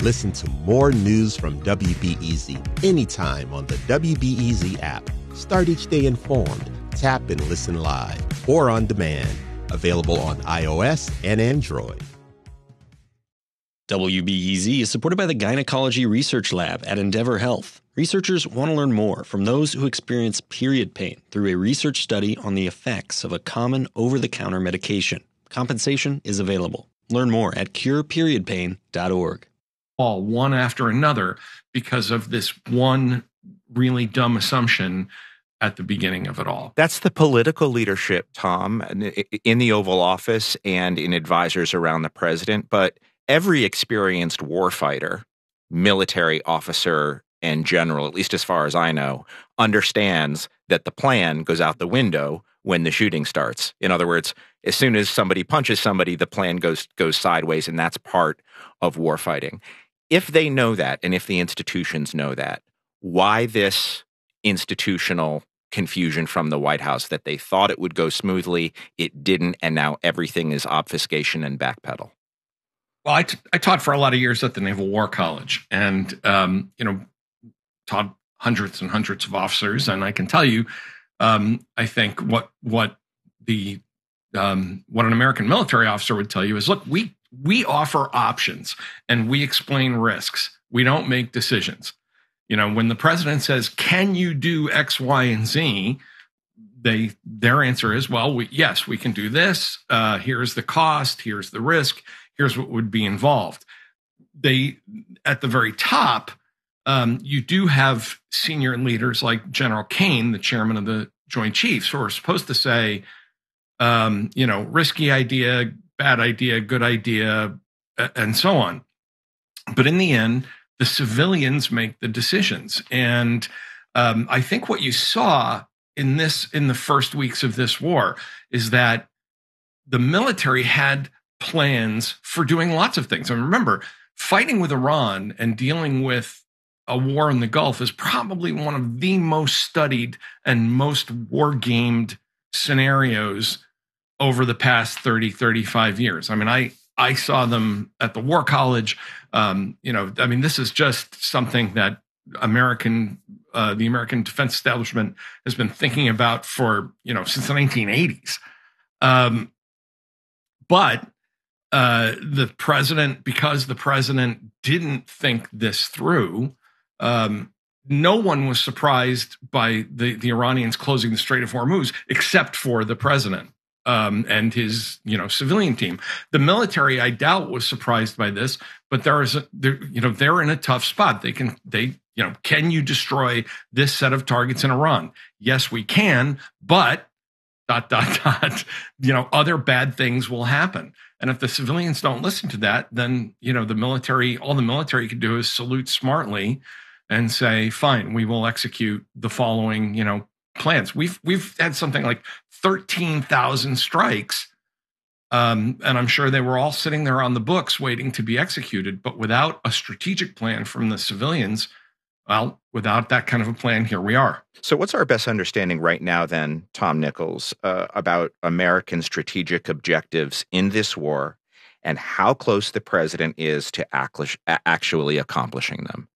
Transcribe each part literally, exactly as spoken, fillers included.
Listen to more news from W B E Z anytime on the W B E Z app. Start each day informed. Tap and listen live or on demand. Available on iOS and Android. W B E Z is supported by the Gynecology Research Lab at Endeavor Health. Researchers want to learn more from those who experience period pain through a research study on the effects of a common over-the-counter medication. Compensation is available. Learn more at cure period pain dot org. All one after another because of this one really dumb assumption at the beginning of it all. That's the political leadership, Tom, in the Oval Office and in advisors around the president. But every experienced warfighter, military officer, and general, at least as far as I know, understands that the plan goes out the window when the shooting starts. In other words, as soon as somebody punches somebody, the plan goes goes sideways, and that's part of warfighting. If they know that, and if the institutions know that, why this institutional confusion from the White House that they thought it would go smoothly, it didn't, and now everything is obfuscation and backpedal? Well, I, t- I taught for a lot of years at the Naval War College, and um, you know, taught hundreds and hundreds of officers, and I can tell you, um, I think what what the um, what an American military officer would tell you is, look, we we offer options and we explain risks. We don't make decisions. You know, when the president says, "Can you do X, Y, and Z?" They their answer is, "Well, we, yes, we can do this. Uh, here's the cost. Here's the risk. Here's what would be involved." They, at the very top, um, you do have senior leaders like General Kane, the chairman of the Joint Chiefs, who are supposed to say, um, you know, risky idea, bad idea, good idea, and so on. But in the end, the civilians make the decisions. And um, I think what you saw in this, in the first weeks of this war, is that the military had plans for doing lots of things. And remember, fighting with Iran and dealing with a war in the Gulf is probably one of the most studied and most war-gamed scenarios over the past thirty, thirty-five years. I mean, I, I saw them at the War College. Um, you know, I mean, this is just something that American, uh, the American defense establishment has been thinking about for, you know, since the nineteen eighties. Um, but uh, the president, because the president didn't think this through, um, no one was surprised by the, the Iranians closing the Strait of Hormuz, except for the president. Um, and his, you know, civilian team. The military, I doubt, was surprised by this, but there is, a, there, you know, they're in a tough spot. They can, they, you know, can you destroy this set of targets in Iran? Yes, we can, but dot dot dot. You know, other bad things will happen. And if the civilians don't listen to that, then you know the military. All the military can do is salute smartly and say, "Fine, we will execute the following." You know. Plans. We've we've had something like thirteen thousand strikes, um, and I'm sure they were all sitting there on the books waiting to be executed. But without a strategic plan from the civilians, well, without that kind of a plan, here we are. So, what's our best understanding right now, then, Tom Nichols, uh, about American strategic objectives in this war, and how close the president is to actually accomplishing them?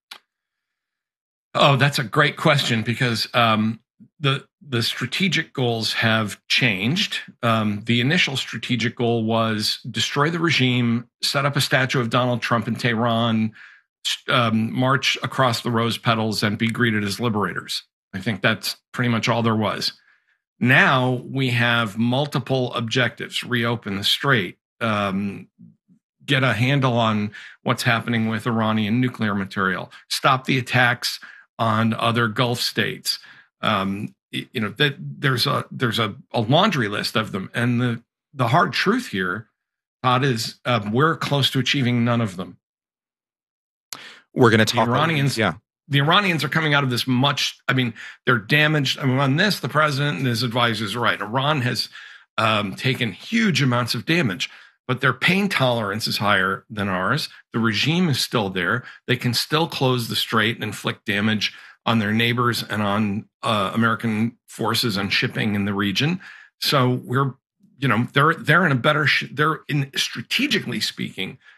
Oh, that's a great question because. Um, The the strategic goals have changed. Um, the initial strategic goal was destroy the regime, set up a statue of Donald Trump in Tehran, um, march across the rose petals, and be greeted as liberators. I think that's pretty much all there was. Now we have multiple objectives: reopen the strait, um, get a handle on what's happening with Iranian nuclear material, stop the attacks on other Gulf states. Um, you know, that there's a there's a, a laundry list of them, and the the hard truth here, Todd, is uh, we're close to achieving none of them. We're going to talk. The Iranians, yeah, the Iranians are coming out of this much. I mean, they're damaged. I mean, on this, the president and his advisors are right. Iran has um, taken huge amounts of damage, but their pain tolerance is higher than ours. The regime is still there. They can still close the strait and inflict damage on their neighbors and on uh, American forces and shipping in the region. So we're, you know, they're they're in a better, sh- they're in strategically speaking,